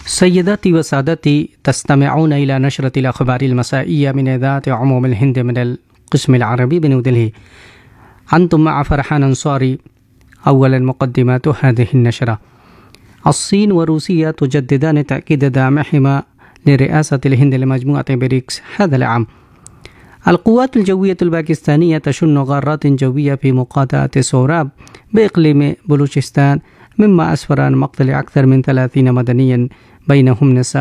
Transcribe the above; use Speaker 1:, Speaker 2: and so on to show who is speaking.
Speaker 1: سيداتي وسادتي، تستمعون إلى نشرة الأخبار المسائية من إذاعة عموم الهند من القسم العربي بنيودلهي. أنتم مع فرحان أنصاري. أولا مقدمات هذه النشرة. الصين وروسيا تجددان تأكيد دعمهما لرئاسة الهند لمجموعة بريكس هذا العام. القوات الجوية الباكستانية تشن غارات جوية في مقاطعة سوراب بإقليم بلوچستان، مما أسفر عن مقتل أكثر من 30 مدنيا بينهم نساء